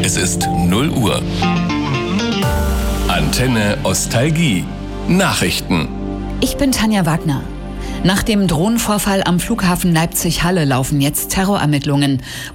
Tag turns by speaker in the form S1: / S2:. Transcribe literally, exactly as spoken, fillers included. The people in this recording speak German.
S1: Es ist null Uhr. Antenne Ostalgie. Nachrichten.
S2: Ich bin Tanja Wagner. Nach dem Drohnenvorfall am Flughafen Leipzig-Halle laufen jetzt Terrorermittlungen.